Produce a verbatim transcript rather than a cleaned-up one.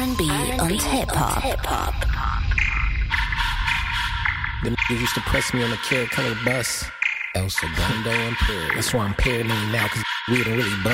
and B on Hip Hop. The niggas used to press me on the carrot color bus. El Segundo Imperial. That's why I'm paranoid now, cause we done really bust.